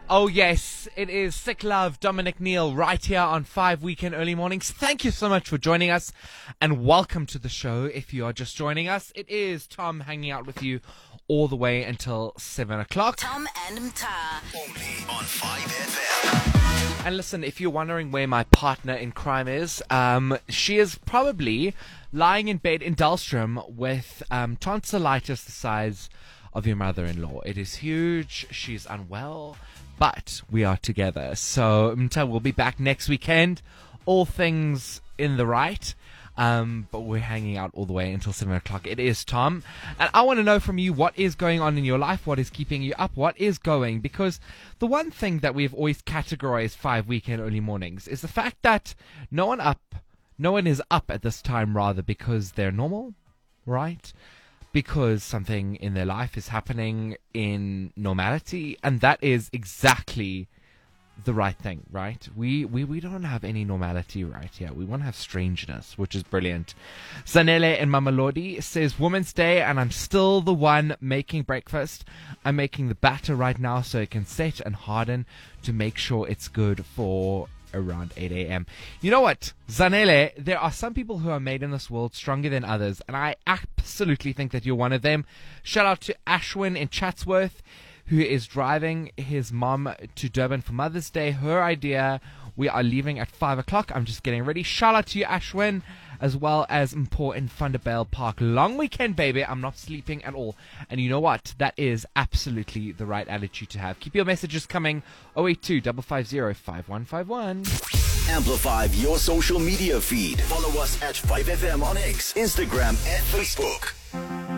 Oh yes, it is Sick Love, Dominic Neal, right here on 5 Weekend Early Mornings. Thank you so much for joining us, and welcome to the show. If you are just joining us, it is Tom hanging out with you all the way until 7 o'clock. Tom and Mta. Only on 5FM. And listen, if you're wondering where my partner in crime is, she is probably lying in bed in Dahlstrom with tonsillitis the size of your mother-in-law. It is huge. She's unwell, but we are together. So Mta will be back next weekend. All things in the right. But we're hanging out all the way until 7 o'clock. It is Tom. And I want to know from you what is going on in your life, what is keeping you up, what is going. Because the one thing that we've always categorized 5 Weekend Early Mornings is the fact that no one is up at this time, rather, because they're normal, right? Because something in their life is happening in normality, and that is exactly the right thing, right? We don't have any normality right here. We want to have strangeness, which is brilliant. Zanele and Mamelodi says, Women's Day, and I'm still the one making breakfast. I'm making the batter right now so it can set and harden to make sure it's good for around 8 a.m. You know what, Zanele, there are some people who are made in this world stronger than others, and I absolutely think that you're one of them. Shout out to Ashwin in Chatsworth, who is driving his mom to Durban for Mother's Day. Her idea. We are leaving at 5 o'clock. I'm just getting ready. Shout out to you, Ashwin, as well as Mpo in Thunderbale Park. Long weekend, baby. I'm not sleeping at all. And you know what? That is absolutely the right attitude to have. Keep your messages coming. 082 550 5151. Amplify your social media feed. Follow us at 5FM on X, Instagram, and Facebook.